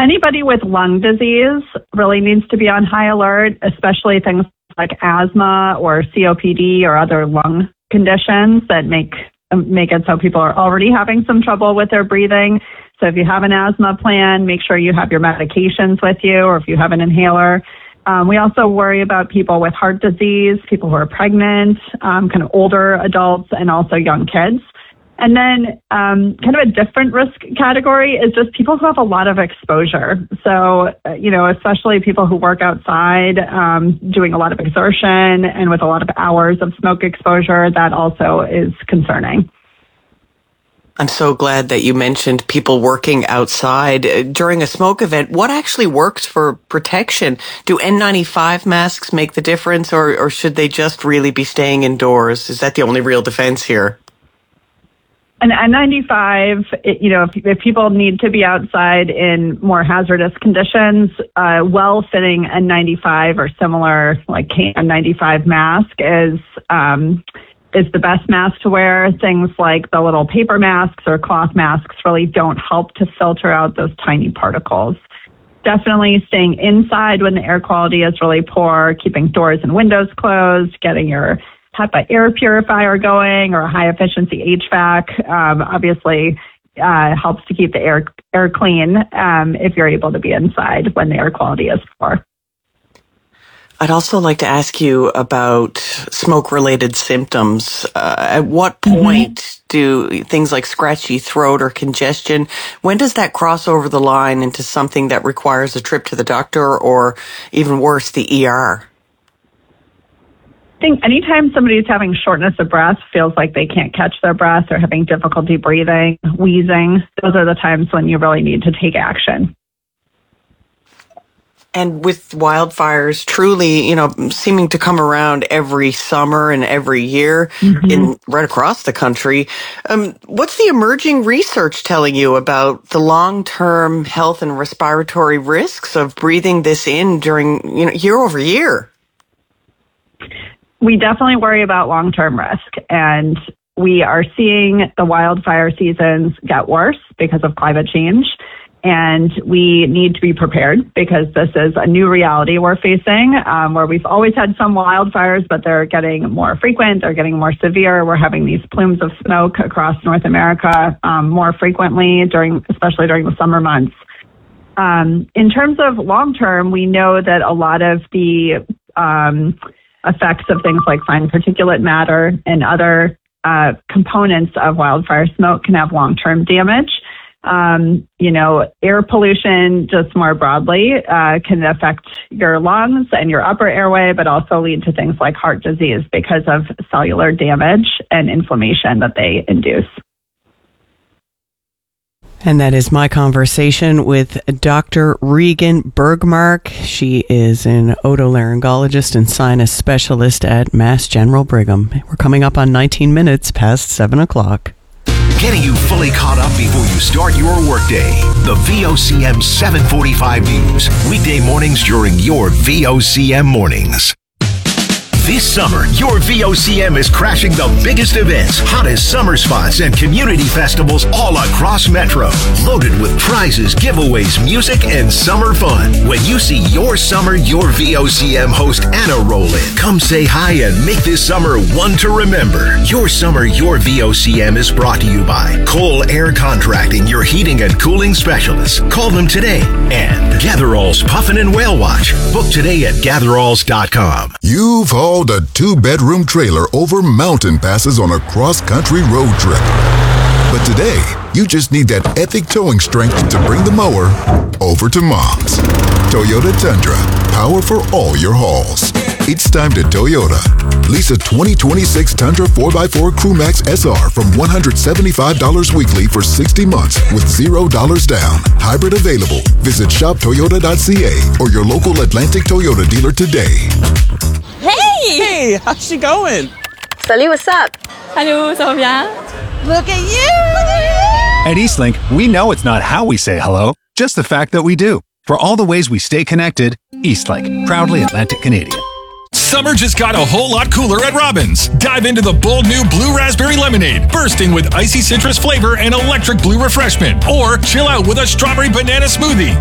Anybody with lung disease really needs to be on high alert, especially things like asthma or COPD or other lung conditions that make it so people are already having some trouble with their breathing. So if you have an asthma plan, make sure you have your medications with you, or if you have an inhaler. We also worry about people with heart disease, people who are pregnant, kind of older adults, and also young kids. And then kind of a different risk category is just people who have a lot of exposure. So, especially people who work outside, doing a lot of exertion and with a lot of hours of smoke exposure, that also is concerning. I'm so glad that you mentioned people working outside during a smoke event. What actually works for protection? Do N95 masks make the difference, or should they just really be staying indoors? Is that the only real defense here? An N95, if people need to be outside in more hazardous conditions, well-fitting N95 or similar like KN95 mask is the best mask to wear. Things like the little paper masks or cloth masks really don't help to filter out those tiny particles. Definitely staying inside when the air quality is really poor, keeping doors and windows closed, getting your HEPA air purifier going or a high efficiency HVAC, obviously helps to keep the air clean if you're able to be inside when the air quality is poor. I'd also like to ask you about smoke-related symptoms. At what point do things like scratchy throat or congestion, when does that cross over the line into something that requires a trip to the doctor or even worse, the ER? I think anytime somebody's having shortness of breath, feels like they can't catch their breath or having difficulty breathing, wheezing, those are the times when you really need to take action. And with wildfires truly, seeming to come around every summer and every year right across the country, what's the emerging research telling you about the long-term health and respiratory risks of breathing this in during, year over year? We definitely worry about long-term risk, and we are seeing the wildfire seasons get worse because of climate change. And we need to be prepared because this is a new reality we're facing, where we've always had some wildfires, but they're getting more frequent, they're getting more severe. We're having these plumes of smoke across North America more frequently, especially during the summer months. In terms of long term, we know that a lot of the effects of things like fine particulate matter and other components of wildfire smoke can have long-term damage. Air pollution just more broadly can affect your lungs and your upper airway, but also lead to things like heart disease because of cellular damage and inflammation that they induce. And that is my conversation with Dr. Regan Bergmark. She is an otolaryngologist and sinus specialist at Mass General Brigham. We're coming up on 19 minutes past 7 o'clock. Getting you fully caught up before you start your workday. The VOCM 745 News. Weekday mornings during your VOCM mornings. This summer, your VOCM is crashing the biggest events, hottest summer spots, and community festivals all across Metro. Loaded with prizes, giveaways, music, and summer fun. When you see your summer, your VOCM host Anna roll in, come say hi and make this summer one to remember. Your summer, your VOCM is brought to you by Cole Air Contracting, your heating and cooling specialists. Call them today. And Gatherall's Puffin and Whale Watch. Book today at gatheralls.com. You've hauled a 2-bedroom trailer over mountain passes on a cross-country road trip. But today, you just need that epic towing strength to bring the mower over to Mom's. Toyota Tundra, power for all your hauls. It's time to Toyota. Lease a 2026 Tundra 4x4 CrewMax SR from $175 weekly for 60 months with $0 down. Hybrid available. Visit shoptoyota.ca or your local Atlantic Toyota dealer today. Hey, how's she going? Salut, what's up? Hello, ça va bien? Look at you! At Eastlink, we know it's not how we say hello, just the fact that we do. For all the ways we stay connected, Eastlink, proudly Atlantic Canadian. Summer just got a whole lot cooler at Robbins. Dive into the bold new Blue Raspberry Lemonade, bursting with icy citrus flavor and electric blue refreshment. Or chill out with a strawberry banana smoothie.